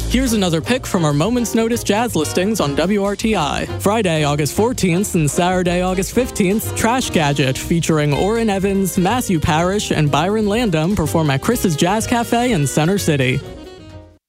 Here's another pick from our Moment's Notice jazz listings on WRTI. Friday, August 14th and Saturday, August 15th, Trash Gadget featuring Orrin Evans, Matthew Parrish, and Byron Landum perform at Chris's Jazz Cafe in Center City.